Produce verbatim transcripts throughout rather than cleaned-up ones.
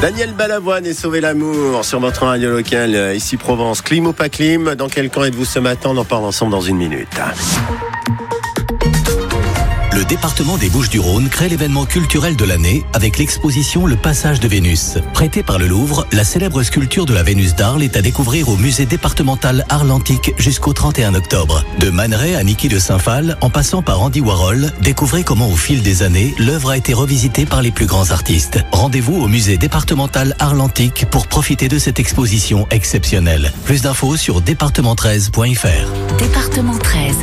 Daniel Balavoine et Sauver l'amour sur votre radio locale, ici Provence. Clim ou pas clim, dans quel camp êtes-vous ce matin? On en parle ensemble dans une minute. Le département des Bouches-du-Rhône crée l'événement culturel de l'année avec l'exposition Le Passage de Vénus. Prêtée par le Louvre, la célèbre sculpture de la Vénus d'Arles est à découvrir au musée départemental Arles Antiques jusqu'au trente et un octobre. De Man Ray à Niki de Saint-Phal, en passant par Andy Warhol, découvrez comment au fil des années, l'œuvre a été revisitée par les plus grands artistes. Rendez-vous au musée départemental Arles Antiques pour profiter de cette exposition exceptionnelle. Plus d'infos sur département treize point f r. Département treize.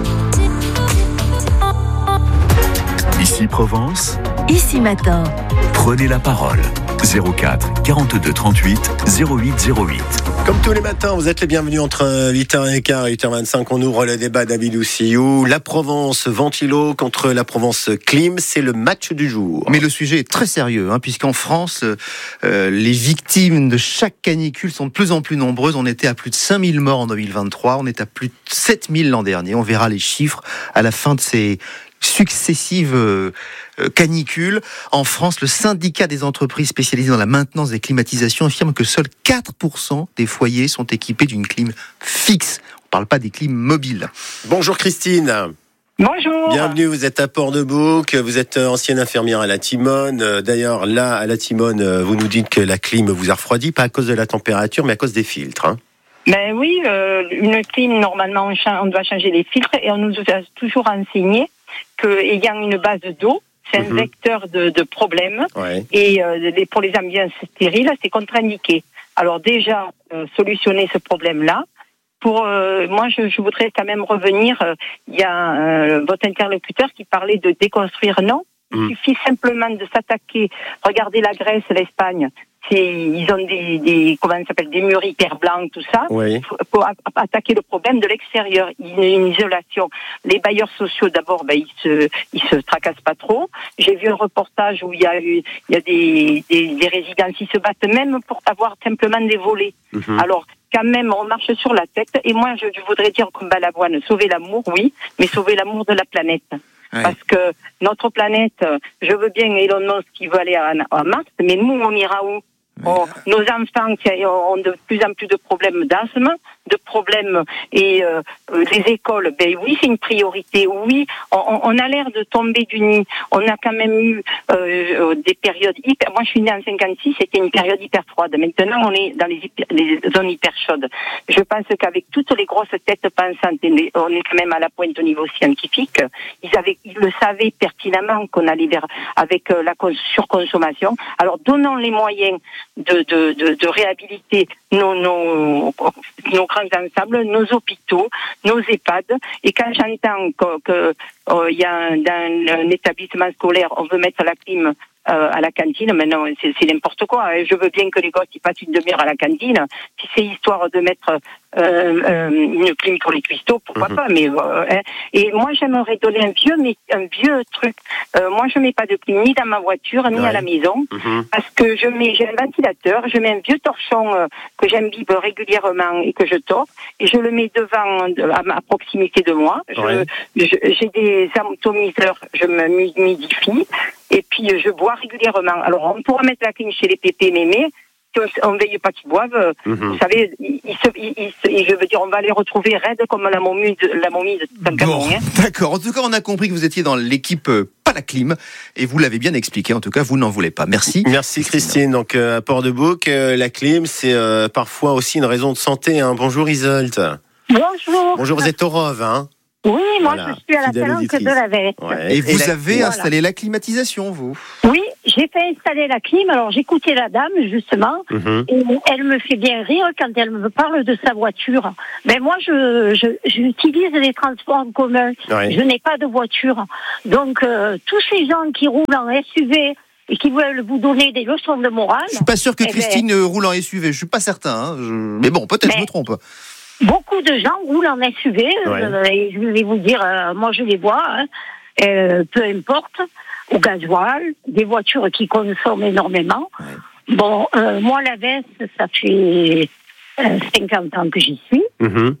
Ici Provence, Ici Matin. prenez la parole. zéro quatre quarante-deux trente-huit zéro huit zéro huit. Comme tous les matins, vous êtes les bienvenus entre huit heures quinze et huit heures vingt-cinq. On ouvre le débat David Oussillou. La Provence Ventilo contre la Provence Clim, c'est le match du jour. Mais le sujet est très sérieux, hein, puisqu'en France, euh, les victimes de chaque canicule sont de plus en plus nombreuses. On était à plus de cinq mille morts en deux mille vingt-trois, on est à plus de sept mille l'an dernier. On verra les chiffres à la fin de ces successives euh, canicules. En France, le syndicat des entreprises spécialisées dans la maintenance des climatisations affirme que seuls quatre pour cent des foyers sont équipés d'une clim fixe. On ne parle pas des clims mobiles. Bonjour Christine. Bonjour. Bienvenue, vous êtes à Port-de-Bouc, vous êtes ancienne infirmière à la Timone. D'ailleurs, là, à la Timone, vous nous dites que la clim vous a refroidi, pas à cause de la température, mais à cause des filtres. Hein. Ben oui, euh, une clim, normalement, on, cha- on doit changer les filtres et on nous a toujours enseigné qu'ayant une base d'eau, c'est un mmh. vecteur de, de problèmes. Ouais. Et euh, les, pour les ambiances stériles, c'est contre-indiqué. Alors déjà, euh, solutionner ce problème-là. Pour euh, moi, je, je voudrais quand même revenir. Il euh, y a euh, votre interlocuteur qui parlait de déconstruire. Non, mmh. il suffit simplement de s'attaquer. Regardez la Grèce, l'Espagne. C'est, ils ont des, des, comment ça s'appelle, des murs hyper blancs, tout ça. Oui. Pour, pour attaquer le problème de l'extérieur, une, une isolation. Les bailleurs sociaux, d'abord, ben, ils se, ils se tracassent pas trop. J'ai vu un reportage où il y a eu, il y a des, des, des résidences qui se battent même pour avoir simplement des volets. Mm-hmm. Alors, quand même, on marche sur la tête. Et moi, je, je voudrais dire comme Balavoine, sauver l'amour, oui, mais sauver l'amour de la planète. Ouais. Parce que notre planète, je veux bien Elon Musk qui veut aller à, à Mars, mais nous, on ira où? Oh, nos enfants qui ont de plus en plus de problèmes d'asthme, de problèmes et euh, les écoles, ben oui, c'est une priorité. Oui, on, on a l'air de tomber du nid. On a quand même eu euh, des périodes hyper. Moi, je suis née en cinquante-six, c'était une période hyper froide. Maintenant, on est dans les, hyper, les zones hyper chaudes. Je pense qu'avec toutes les grosses têtes pensantes, on est quand même à la pointe au niveau scientifique. Ils avaient, ils le savaient pertinemment qu'on allait vers avec la surconsommation. Alors, donnons les moyens de, de, de, de réhabiliter nos, nos, nos grands ensembles, nos hôpitaux, nos EHPAD. Et quand j'entends que, que euh, y a un, dans un établissement scolaire, on veut mettre la clim euh, à la cantine, mais non, c'est, c'est n'importe quoi. Je veux bien que les gosses ils passent une demi-heure à la cantine. Si c'est histoire de mettre euh, euh, une clim pour les cuistots, pourquoi mmh. pas. Mais euh, hein. Et moi, j'aimerais donner un vieux, mais un vieux truc. Euh, moi, je mets pas de clim ni dans ma voiture ni ouais. à la maison, mmh. parce que je mets, j'ai un ventilateur, je mets un vieux torchon euh, que j'imbibe régulièrement et que je tords, et je le mets devant, à, à proximité de moi. Je, ouais. je, j'ai des atomiseurs, je me humidifie. Et puis, je bois régulièrement. Alors, on pourra mettre la clim chez les pépés mémés. Si on ne veille pas qu'ils boivent, mmh. vous savez, ils, ils, ils, ils, je veux dire, on va les retrouver raides comme la momie de, la momie de Tancamon. Bon, hein. D'accord. En tout cas, on a compris que vous étiez dans l'équipe euh, pas la clim. Et vous l'avez bien expliqué. En tout cas, vous n'en voulez pas. Merci. Merci Christine. Christine. Donc, euh, à Port-de-Bouc, euh, la clim, c'est euh, parfois aussi une raison de santé. Hein. Bonjour Isolte. Bonjour. Bonjour, vous êtes au Rove, hein? Oui, moi voilà, je suis à la Palanque de la Veste. Ouais. Et vous et la... avez voilà. installé la climatisation, vous? Oui, j'ai fait installer la clim. Alors j'écoutais la dame justement, mm-hmm. et elle me fait bien rire quand elle me parle de sa voiture. Mais moi, je, je j'utilise les transports en commun. Ouais. Je n'ai pas de voiture, donc euh, tous ces gens qui roulent en S U V et qui veulent vous donner des leçons de morale. Je suis pas sûr que Christine ben... roule en S U V. Je suis pas certain. Hein. Je... Mais bon, peut-être mais... je me trompe. Beaucoup de gens roulent en S U V, ouais. euh, et je vais vous dire, euh, moi je les vois, hein, euh, peu importe, au gasoil, des voitures qui consomment énormément. Ouais. Bon, euh, moi la Veste, ça fait euh, cinquante ans que j'y suis. Mm-hmm.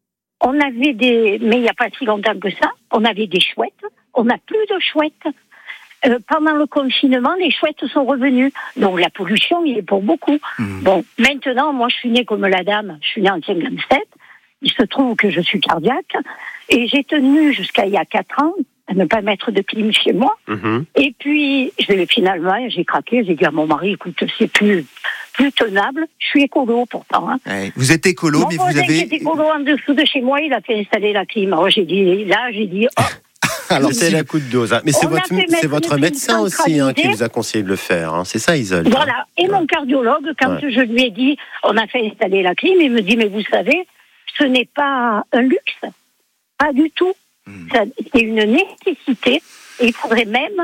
On avait des, mais il n'y a pas si longtemps que ça, on avait des chouettes, on n'a plus de chouettes. euh, pendant le confinement, les chouettes sont revenues. Donc la pollution, il est pour beaucoup. Mmh. Bon, maintenant, moi, je suis née comme la dame. Je suis née en cinquante-sept. Il se trouve que je suis cardiaque. Et j'ai tenu jusqu'à il y a quatre ans à ne pas mettre de clim chez moi. Mmh. Et puis, je, finalement, j'ai craqué. J'ai dit à mon mari, écoute, c'est plus... plus tenable. Je suis écolo pourtant. Hein. Ouais, vous êtes écolo, mon mais vous avez... Mon écolo en dessous de chez moi, il a fait installer la clim. Alors j'ai dit, là, j'ai dit... Oh. Alors c'est la coup de dose. Hein. Mais c'est votre, c'est votre médecin aussi hein, qui vous a conseillé de le faire. Hein. C'est ça, Isole. Voilà. Et ouais. Mon cardiologue, quand ouais. je lui ai dit, on a fait installer la clim, il me dit, mais vous savez, ce n'est pas un luxe. Pas du tout. Mmh. Ça, c'est une nécessité. Et il faudrait même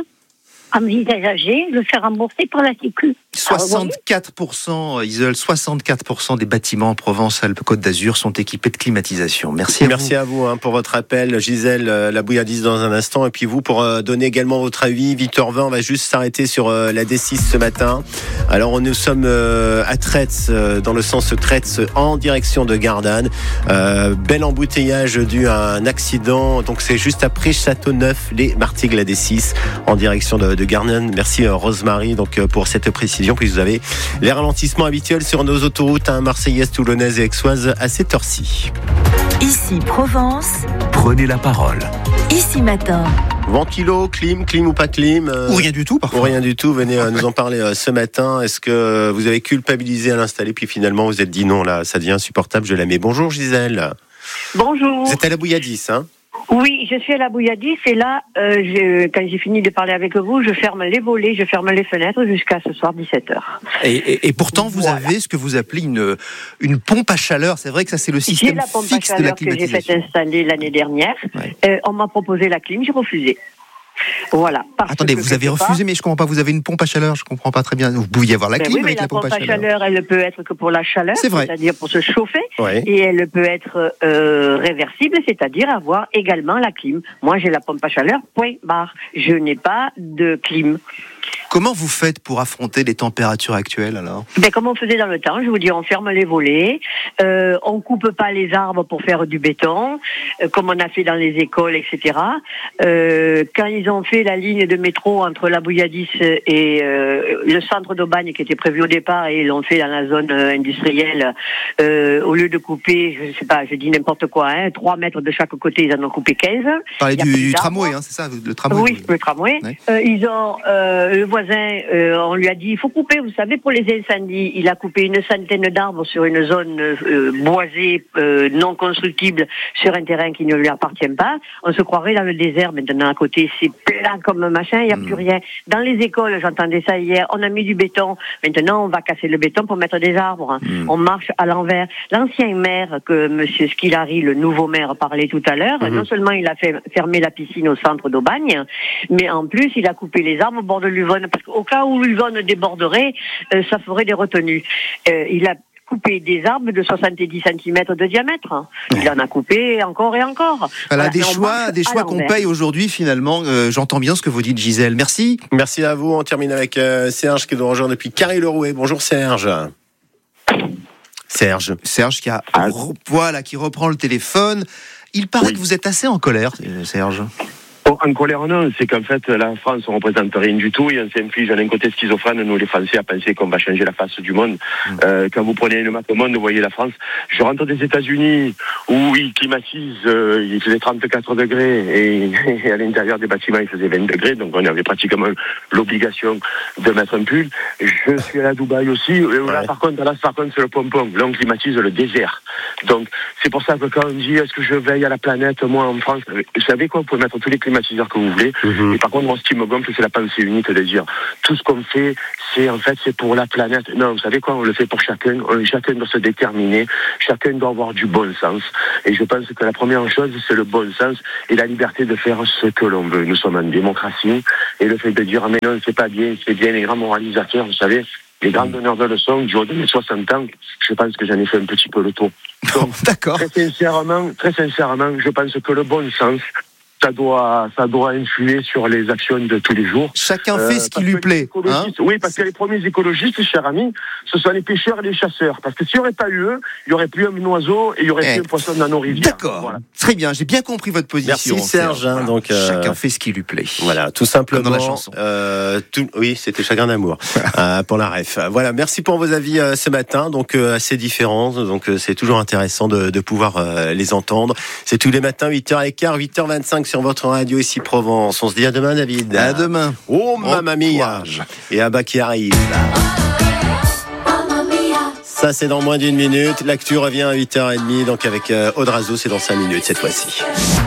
envisager le faire rembourser par la Sécu. soixante-quatre pour cent, Isole, soixante-quatre pour cent des bâtiments en Provence-Alpes-Côte d'Azur sont équipés de climatisation. Merci à Merci vous. à vous hein, pour votre appel. Gisèle euh, Labouilladis dans un instant. Et puis vous, pour euh, donner également votre avis, huit heures vingt, on va juste s'arrêter sur euh, la D six ce matin. Alors, nous sommes euh, à Tretz, euh, dans le sens Tretz, en direction de Gardanne. Euh, bel embouteillage dû à un accident. Donc, c'est juste après Châteauneuf, les Martigues, la D six, en direction de, de Gardanne. Merci, euh, Rosemary, donc, euh, pour cette précision. Puis vous avez les ralentissements habituels sur nos autoroutes hein, marseillaise, toulonnaise et aixoise à cette heure-ci. Ici Provence. Prenez la parole. Ici Matin. Ventilo, clim, clim ou pas clim euh, Ou rien du tout parfois. Ou rien du tout, venez euh, nous en parler euh, ce matin. Est-ce que vous avez culpabilisé à l'installer puis finalement vous êtes dit non là, ça devient insupportable, je la mets. Bonjour Gisèle. Bonjour. Vous êtes à la Bouilladis hein? Oui, je suis à la Bouilladis et là, euh, je, quand j'ai fini de parler avec vous, je ferme les volets, je ferme les fenêtres jusqu'à ce soir dix-sept heures. Et, et, et pourtant, vous voilà. avez ce que vous appelez une, une pompe à chaleur. C'est vrai que ça, c'est le système j'ai la pompe fixe à de la chaleur que j'ai climatisation. fait installer l'année dernière. Ouais. Euh, on m'a proposé la clim, j'ai refusé. Voilà. Attendez, vous avez refusé, pas. mais je comprends pas. Vous avez une pompe à chaleur, je comprends pas très bien. Vous pouviez avoir la mais clim oui, avec la, la pompe, pompe à chaleur. chaleur. Elle peut être que pour la chaleur, c'est vrai. C'est-à-dire pour se chauffer, ouais. et elle peut être euh, réversible, c'est-à-dire avoir également la clim. Moi, j'ai la pompe à chaleur. Point barre. Je n'ai pas de clim. Comment vous faites pour affronter les températures actuelles alors ? Ben, comme on faisait dans le temps, je vous dis, on ferme les volets, euh, on coupe pas les arbres pour faire du béton, euh, comme on a fait dans les écoles, et cetera. Euh, quand ils ont fait la ligne de métro entre la Bouilladis et euh, le centre d'Aubagne qui était prévu au départ, et ils l'ont fait dans la zone industrielle, euh, au lieu de couper, je sais pas, je dis n'importe quoi, hein, trois mètres de chaque côté, ils en ont coupé quinze. Vous parlez du, du tramway, hein, c'est ça, le tramway. Oui, le tramway. Ouais. Euh, ils ont euh, le voisin, euh, on lui a dit, il faut couper, vous savez, pour les incendies. Il a coupé une centaine d'arbres sur une zone euh, boisée, euh, non constructible, sur un terrain qui ne lui appartient pas. On se croirait dans le désert, maintenant à côté, c'est plat comme un machin, il n'y a mmh. plus rien. Dans les écoles, j'entendais ça hier, on a mis du béton. Maintenant, on va casser le béton pour mettre des arbres. Mmh. On marche à l'envers. L'ancien maire, que M. Squilari, le nouveau maire, parlait tout à l'heure, mmh. non seulement il a fait fermer la piscine au centre d'Aubagne, mais en plus, il a coupé les arbres au bord de l'Uvonne, parce qu'au cas où l'Uvonne déborderait, euh, ça ferait des retenues. Euh, il a coupé des arbres de soixante-dix centimètres de diamètre. Il en a coupé encore et encore. Voilà, voilà des choix, des choix qu'on paye aujourd'hui finalement. Euh, j'entends bien ce que vous dites, Gisèle. Merci. Merci à vous. On termine avec euh, Serge qui nous rejoint depuis Carry-le-Rouet. Bonjour Serge. Serge. Serge qui a, ah. voilà, qui reprend le téléphone. Il paraît oui. que vous êtes assez en colère, Serge. Oh, en colère, non, c'est qu'en fait, la France ne représente rien du tout et on s'inflige d'un côté schizophrène, nous les Français, à penser qu'on va changer la face du monde. Mmh. Euh, quand vous prenez une map au monde, vous voyez la France. Je rentre des États-Unis où ils climatisent, euh, il faisait trente-quatre degrés et, et à l'intérieur des bâtiments, il faisait vingt degrés, donc on avait pratiquement l'obligation de mettre un pull. Je suis à Dubaï aussi, et là, ouais. par contre, là, par contre, c'est le pompon. Là, on climatise le désert. Donc, c'est pour ça que quand on dit, est-ce que je veille à la planète, moi, en France, vous savez quoi, vous pouvez mettre tous les climatiseurs que vous voulez. Mmh. Et par contre, moi, ce qui me gonfle, c'est la pensée unique de dire tout ce qu'on fait, c'est en fait, c'est pour la planète. Non, vous savez quoi, on le fait pour chacun. Chacun doit se déterminer. Chacun doit avoir du bon sens. Et je pense que la première chose, c'est le bon sens et la liberté de faire ce que l'on veut. Nous sommes en démocratie. Et le fait de dire, ah, mais non, c'est pas bien, c'est bien les grands moralisateurs, vous savez, les grands donneurs de leçons, du haut de mes soixante ans, je pense que j'en ai fait un petit peu le tour. Donc, d'accord. Très sincèrement, très sincèrement, je pense que le bon sens, ça doit, ça doit influer sur les actions de tous les jours. Chacun fait euh, ce qui lui plaît. Hein oui, parce que les premiers écologistes, chers amis, ce sont les pêcheurs et les chasseurs. Parce que s'il n'y aurait pas eu eux, il n'y aurait plus un oiseau et il n'y aurait eh. plus un poisson dans nos rivières. D'accord. Voilà. Très bien, j'ai bien compris votre position. Merci Serge. Hein, voilà. Donc, euh, chacun fait ce qui lui plaît. Voilà, tout simplement. Comme dans la chanson. Euh, tout, oui, c'était Chagrin d'amour euh, pour la ref. Voilà, merci pour vos avis euh, ce matin. Donc euh, assez différents. Donc euh, c'est toujours intéressant de, de pouvoir euh, les entendre. C'est tous les matins huit heures quinze, huit heures vingt-cinq sur votre radio ici Provence. On se dit à demain, David. À demain. Oh, mamma mia. Et Abba qui arrive. Ça, c'est dans moins d'une minute. L'actu revient à huit heures trente, donc avec euh, Aude Razou, c'est dans cinq minutes cette fois-ci.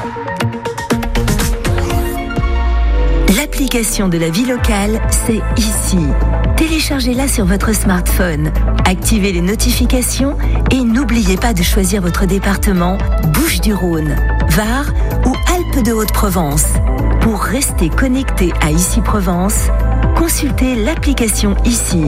L'application de la vie locale, c'est ici. Téléchargez-la sur votre smartphone. Activez les notifications et n'oubliez pas de choisir votre département Bouches-du-Rhône, Var ou Alpes-de-Haute-Provence. Pour rester connecté à Ici Provence, consultez l'application Ici.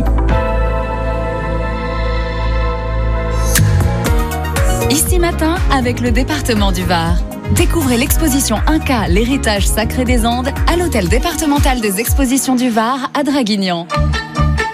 Ici Matin avec le département du Var. Découvrez l'exposition Inca, l'héritage sacré des Andes à l'hôtel départemental des expositions du Var à Draguignan.